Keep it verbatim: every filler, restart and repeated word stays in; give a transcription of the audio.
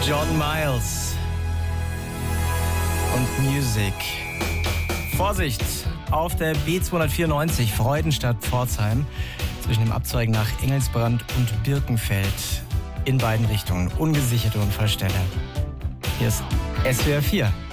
John Miles und Music. Vorsicht! Auf der B zweihundertvierundneunzig Freudenstadt-Pforzheim zwischen dem Abzweigen nach Engelsbrand und Birkenfeld in beiden Richtungen. Ungesicherte Unfallstelle. Hier ist S W R vier.